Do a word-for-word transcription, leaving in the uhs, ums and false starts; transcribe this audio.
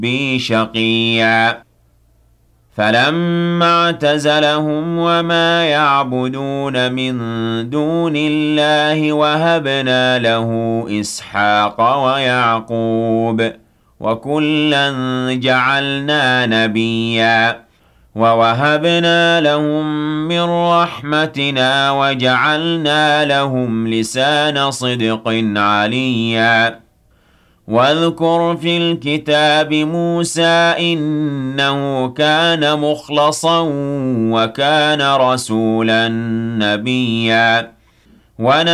رَبِّي شَقِيًّا فَلَمَّا اعْتَزَلَهُمْ وَمَا يَعْبُدُونَ مِن دُونِ اللَّهِ وَهَبْنَا لَهُ إِسْحَاقَ وَيَعْقُوبَ وَكُلًّا جَعَلْنَا نَبِيًّا وَوَهَبْنَا لَهُم مِّن رَّحْمَتِنَا وَجَعَلْنَا لَهُمْ لِسَانَ صِدْقٍ عَلِيًّا وَاذْكُرْ فِي الْكِتَابِ مُوسَىٰ ۚ إِنَّهُ كَانَ مُخْلَصًا وَكَانَ رَسُولًا نَّبِيًّا